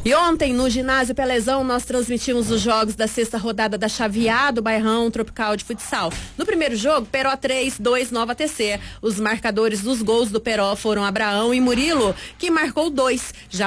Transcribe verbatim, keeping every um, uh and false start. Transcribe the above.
E ontem, no ginásio Pelezão, nós transmitimos os jogos da sexta rodada da Chave A do Bairrão Tropical de Futsal. No primeiro jogo, Peró três, dois Nova T C. Os marcadores dos gols do Peró foram Abraão e Murilo, que marcou dois. Já